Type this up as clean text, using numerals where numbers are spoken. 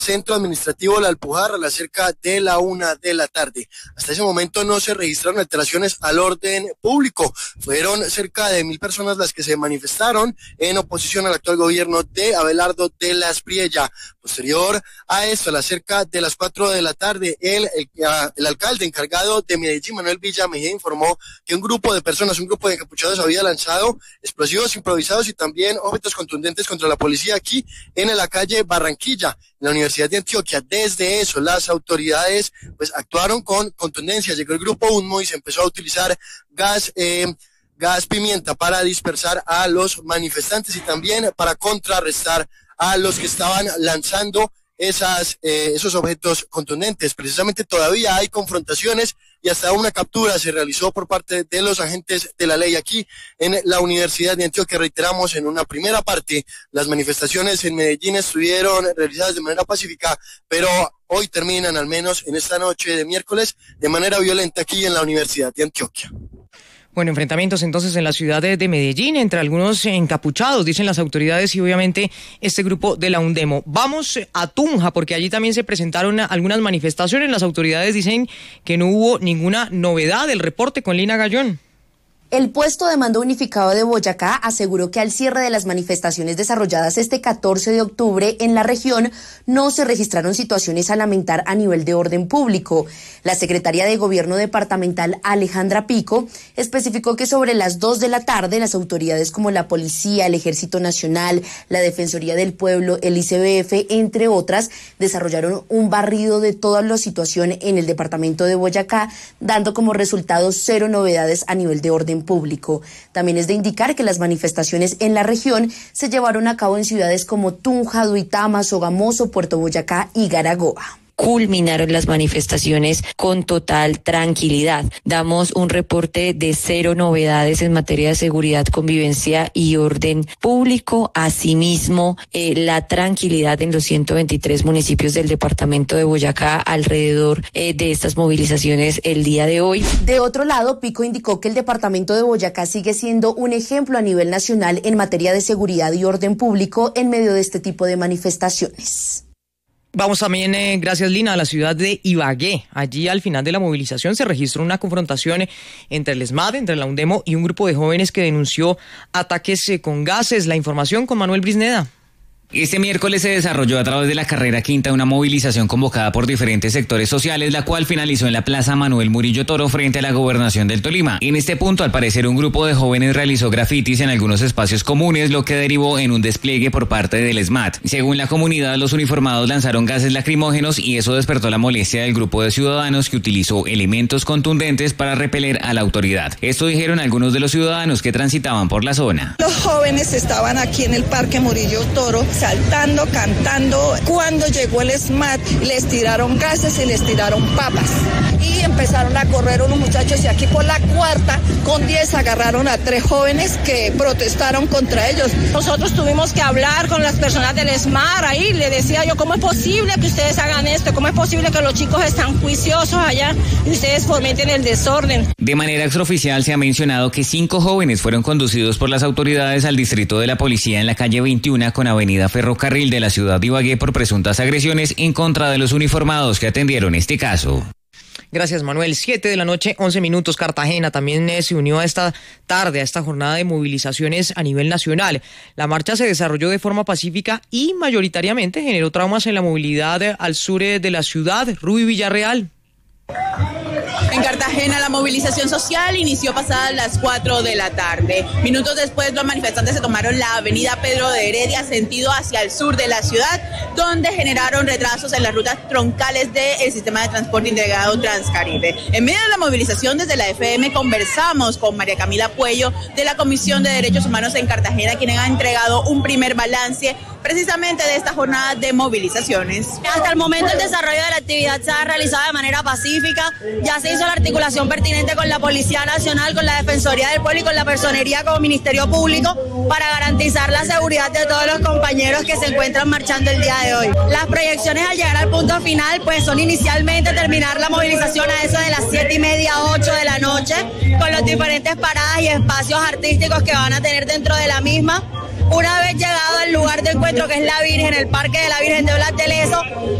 Centro Administrativo La Alpujarra a las cerca de la 1 de la tarde. Hasta ese momento no se registraron alteraciones al orden público. Fueron cerca de 1,000 personas las que se manifestaron en oposición al actual gobierno de Abelardo de la Espriella. Posterior a esto, a las cerca de las 4 de la tarde, el alcalde encargado de Medellín, Manuel Villa Mejía, informó que un grupo de encapuchados había lanzado explosivos improvisados y también objetos contundentes contra la policía aquí en la calle Barranquilla, en la Universidad de Antioquia. Desde eso, las autoridades pues actuaron con contundencia. Llegó el grupo Humo y se empezó a utilizar gas pimienta para dispersar a los manifestantes y también para contrarrestar a los que estaban lanzando esos objetos contundentes. Precisamente todavía hay confrontaciones y hasta una captura se realizó por parte de los agentes de la ley aquí en la Universidad de Antioquia. Reiteramos, en una primera parte, las manifestaciones en Medellín estuvieron realizadas de manera pacífica, pero hoy terminan, al menos en esta noche de miércoles, de manera violenta aquí en la Universidad de Antioquia. Bueno, enfrentamientos entonces en la ciudad de Medellín entre algunos encapuchados, dicen las autoridades, y obviamente este grupo de la Undemo. Vamos a Tunja, porque allí también se presentaron algunas manifestaciones. Las autoridades dicen que no hubo ninguna novedad. El reporte con Lina Gallón. El puesto de mando unificado de Boyacá aseguró que al cierre de las manifestaciones desarrolladas este 14 de octubre en la región no se registraron situaciones a lamentar a nivel de orden público. La secretaria de Gobierno departamental, Alejandra Pico, especificó que sobre las 2 de la tarde las autoridades como la Policía, el Ejército Nacional, la Defensoría del Pueblo, el ICBF, entre otras, desarrollaron un barrido de toda la situación en el departamento de Boyacá, dando como resultado 0 novedades a nivel de orden público. También es de indicar que las manifestaciones en la región se llevaron a cabo en ciudades como Tunja, Duitama, Sogamoso, Puerto Boyacá y Garagoa. Culminaron las manifestaciones con total tranquilidad. Damos un reporte de 0 novedades en materia de seguridad, convivencia y orden público. Asimismo, la tranquilidad en los 123 municipios del departamento de Boyacá alrededor de estas movilizaciones el día de hoy. De otro lado, Pico indicó que el departamento de Boyacá sigue siendo un ejemplo a nivel nacional en materia de seguridad y orden público en medio de este tipo de manifestaciones. Vamos también, gracias Lina, a la ciudad de Ibagué. Allí al final de la movilización se registró una confrontación entre el ESMAD, entre la Undemo y un grupo de jóvenes que denunció ataques con gases. La información con Manuel Brisneda. Este miércoles se desarrolló a través de la carrera quinta una movilización convocada por diferentes sectores sociales, la cual finalizó en la Plaza Manuel Murillo Toro frente a la Gobernación del Tolima. En este punto, al parecer, un grupo de jóvenes realizó grafitis en algunos espacios comunes, lo que derivó en un despliegue por parte del ESMAD. Según la comunidad, los uniformados lanzaron gases lacrimógenos y eso despertó la molestia del grupo de ciudadanos que utilizó elementos contundentes para repeler a la autoridad. Esto dijeron algunos de los ciudadanos que transitaban por la zona. Los jóvenes estaban aquí en el Parque Murillo Toro, saltando, cantando. Cuando llegó el ESMAD, les tiraron gases y les tiraron papas. Y empezaron a correr unos muchachos y aquí por la cuarta, con 10 agarraron a 3 jóvenes que protestaron contra ellos. Nosotros tuvimos que hablar con las personas del ESMAD ahí. Le decía yo, ¿cómo es posible que ustedes hagan esto? ¿Cómo es posible que los chicos están juiciosos allá y ustedes fomenten el desorden? De manera extraoficial se ha mencionado que 5 jóvenes fueron conducidos por las autoridades al distrito de la policía en la calle 21 con avenida Ferrocarril de la ciudad de Ibagué por presuntas agresiones en contra de los uniformados que atendieron este caso. Gracias, Manuel. 7:11 a.m. Cartagena también se unió a esta tarde, a esta jornada de movilizaciones a nivel nacional. La marcha se desarrolló de forma pacífica y mayoritariamente generó traumas en la movilidad al sur de la ciudad. Ruby Villarreal. En Cartagena la movilización social inició pasadas las 4 de la tarde. Minutos después los manifestantes se tomaron la avenida Pedro de Heredia sentido hacia el sur de la ciudad, donde generaron retrasos en las rutas troncales del sistema de transporte integrado Transcaribe. En medio de la movilización desde la FM conversamos con María Camila Puello de la Comisión de Derechos Humanos en Cartagena, quien ha entregado un primer balance precisamente de esta jornada de movilizaciones. Hasta el momento el desarrollo de la actividad se ha realizado de manera pacífica. Ya se hizo la articulación pertinente con la Policía Nacional, con la Defensoría del Pueblo y con la Personería como Ministerio Público para garantizar la seguridad de todos los compañeros que se encuentran marchando el día de hoy. Las proyecciones al llegar al punto final pues son inicialmente terminar la movilización a eso de las 7:30, 8 de la noche, con las diferentes paradas y espacios artísticos que van a tener dentro de la misma. Una vez llegado al lugar de encuentro, que es la Virgen, el Parque de la Virgen de Blas de Lezo,